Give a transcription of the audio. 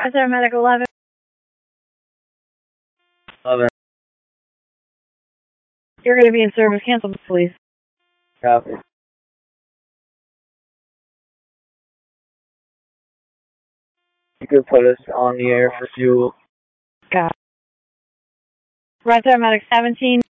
Medic 11. 11. You're going to be in service. Cancel, please. Copy. You could put us on the air for fuel. Got it. Medic 17.